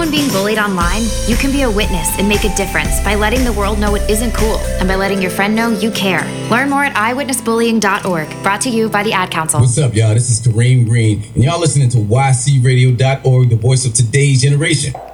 someone being bullied online, you can be a witness and make a difference by letting the world know it isn't cool and by letting your friend know you care. Learn more at eyewitnessbullying.org. Brought to you by the Ad Council. What's up, y'all? This is Kareem Green, and y'all listening to YCRadio.org, the voice of today's generation.